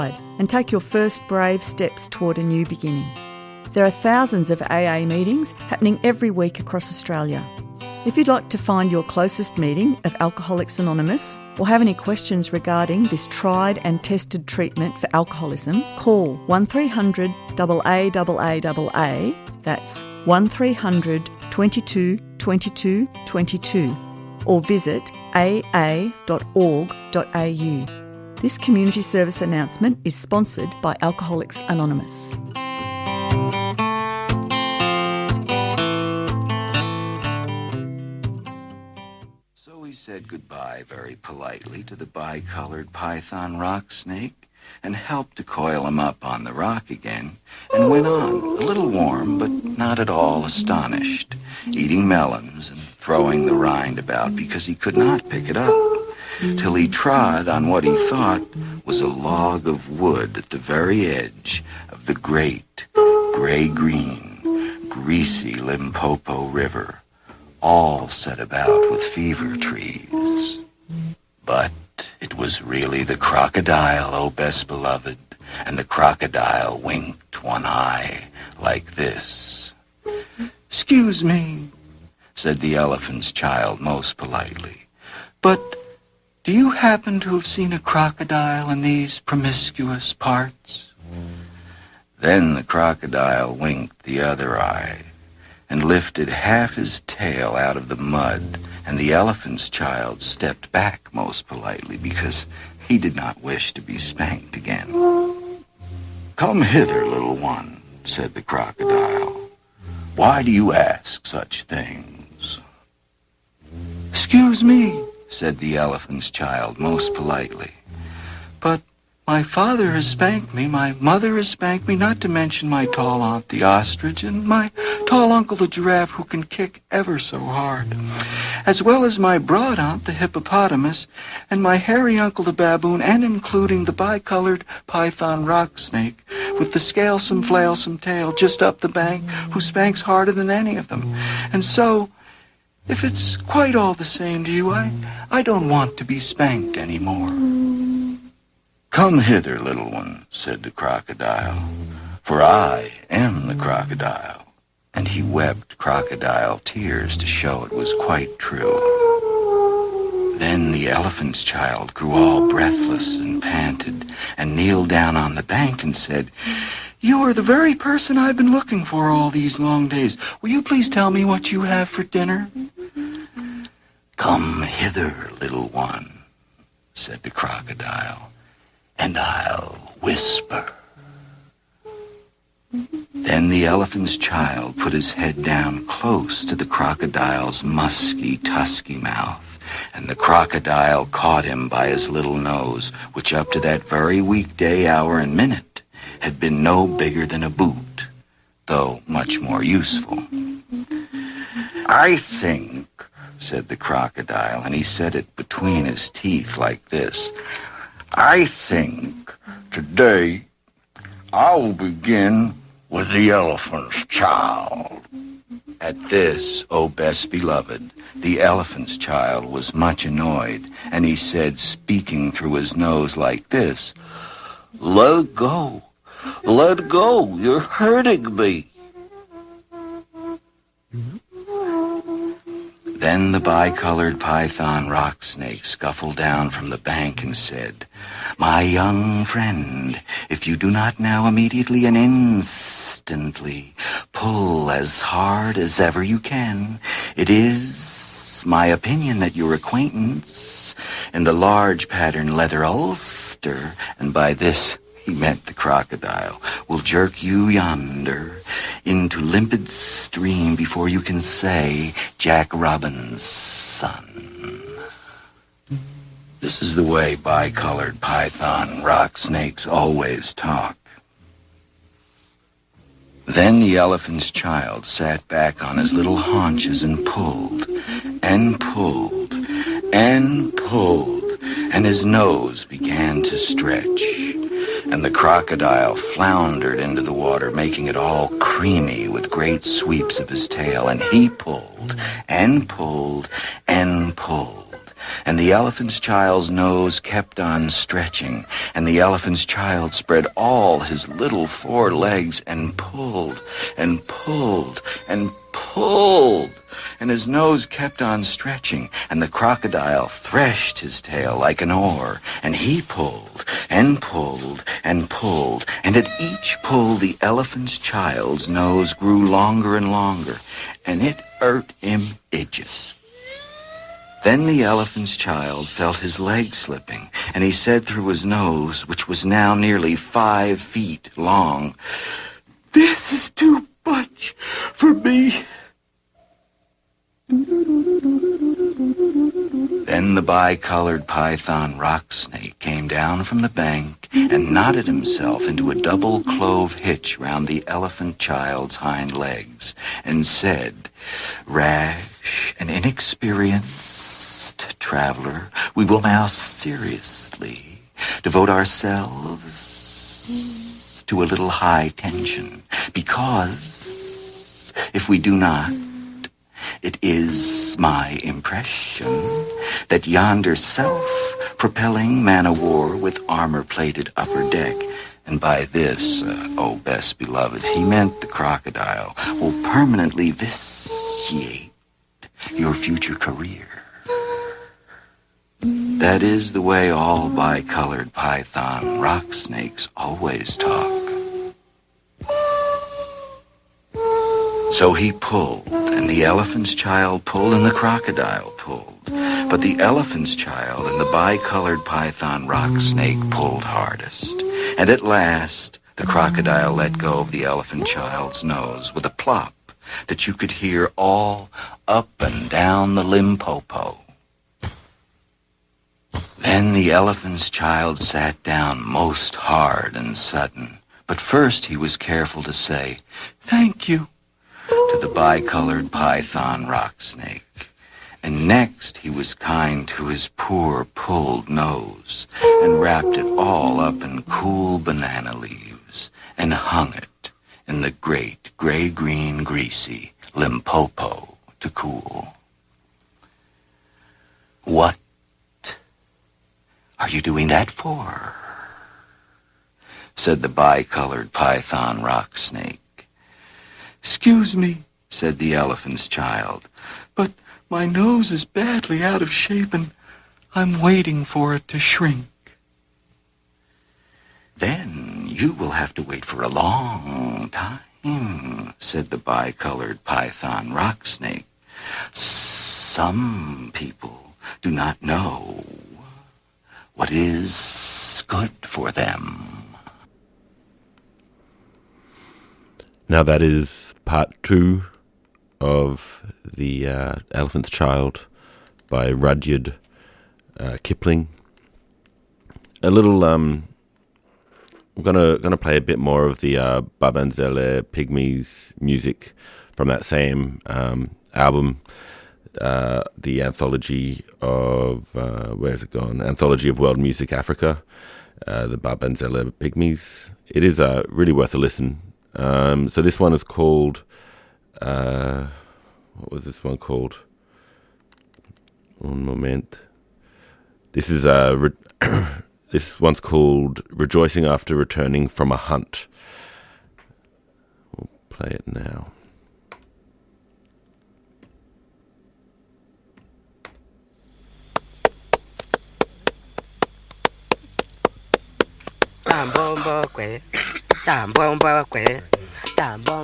and take your first brave steps toward a new beginning. There are thousands of AA meetings happening every week across Australia. If you'd like to find your closest meeting of Alcoholics Anonymous or have any questions regarding this tried and tested treatment for alcoholism, call 1300 AAAAA, that's 1300 22 22 22, or visit aa.org.au. This community service announcement is sponsored by Alcoholics Anonymous. So he said goodbye very politely to the bicolored python rock snake and helped to coil him up on the rock again and went on, a little warm but not at all astonished, eating melons and throwing the rind about because he could not pick it up, till he trod on what he thought was a log of wood at the very edge of the great, gray-green, greasy Limpopo River, all set about with fever trees. But it was really the crocodile, oh best beloved, and the crocodile winked one eye like this. "Excuse me," said the elephant's child most politely, "but do you happen to have seen a crocodile in these promiscuous parts?" Then the crocodile winked the other eye and lifted half his tail out of the mud, and the elephant's child stepped back most politely because he did not wish to be spanked again. "Come hither, little one," said the crocodile. "Why do you ask such things?" "Excuse me," said the elephant's child most politely, "but my father has spanked me, my mother has spanked me, not to mention my tall aunt the ostrich and my tall uncle the giraffe who can kick ever so hard, as well as my broad aunt the hippopotamus and my hairy uncle the baboon, and including the bicolored python rock snake with the scalesome flailsome tail just up the bank who spanks harder than any of them. And so, if it's quite all the same to you, I don't want to be spanked anymore." "Come hither, little one," said the crocodile, "for I am the crocodile." And he wept crocodile tears to show it was quite true. Then the elephant's child grew all breathless and panted and kneeled down on the bank and said, "You are the very person I've been looking for all these long days. Will you please tell me what you have for dinner?" "Come hither, little one," said the crocodile, "and I'll whisper." Then the elephant's child put his head down close to the crocodile's musky, tusky mouth, and the crocodile caught him by his little nose, which up to that very weekday hour and minute had been no bigger than a boot, though much more useful. "I think," said the crocodile, and he said it between his teeth like this, "I think today I'll begin with the elephant's child." At this, oh best beloved, the elephant's child was much annoyed, and he said, speaking through his nose like this, "Let go, let go, you're hurting me." Then the bicolored python rock snake scuffled down from the bank and said, "My young friend, if you do not now immediately and instantly pull as hard as ever you can, it is my opinion that your acquaintance in the large pattern leather ulster," and by this he meant the crocodile, "will jerk you yonder into limpid stream before you can say Jack Robin's son." This is the way bicolored python rock snakes always talk. Then the elephant's child sat back on his little haunches and pulled, and pulled, and pulled, and his nose began to stretch. And the crocodile floundered into the water, making it all creamy with great sweeps of his tail, and he pulled, and pulled, and pulled, And the elephant's child's nose kept on stretching, and the elephant's child spread all his little 4 legs and pulled and pulled and pulled. And his nose kept on stretching, and the crocodile threshed his tail like an oar, and he pulled and pulled and pulled, and at each pull the elephant's child's nose grew longer and longer, and it hurt him idjus. Then the elephant's child felt his leg slipping, and he said through his nose, which was now nearly 5 feet long, "This is too much for me." Then the bicolored python rock snake came down from the bank and knotted himself into a double clove hitch round the elephant child's hind legs and said, "Rash and inexperienced traveler, we will now seriously devote ourselves to a little high tension, because if we do not, it is my impression that yonder self-propelling man-o'-war with armor-plated upper deck," and by this, oh best beloved, he meant the crocodile, "will permanently vitiate your future career." That is the way all bicolored python rock snakes always talk. So he pulled, and the elephant's child pulled, and the crocodile pulled. But the elephant's child and the bicolored python rock snake pulled hardest. And at last, the crocodile let go of the elephant child's nose with a plop that you could hear all up and down the Limpopo. Then the elephant's child sat down most hard and sudden. But first he was careful to say, "Thank you," to the bicolored python rock snake. And next he was kind to his poor pulled nose and wrapped it all up in cool banana leaves and hung it in the great gray-green greasy Limpopo to cool. "What are you doing that for?" said the bicolored python rock snake. "Excuse me," said the elephant's child, "but my nose is badly out of shape and I'm waiting for it to shrink." "Then you will have to wait for a long time," said the bicolored python rock snake. "Some people do not know what is good for them." Now that is part 2 of The Elephant's Child by Rudyard Kipling. A little, we're gonna play a bit more of the Barbanzele Pygmies music from that same album, the anthology of, where's it gone? Anthology of World Music Africa, the Barbanzele Pygmies. It is really worth a listen. So this one is called, what was this one called? Un moment. This is this one's called "Rejoicing After Returning from a Hunt." We'll play it now. Tambombo kwe, tambombo kwe, tambombo.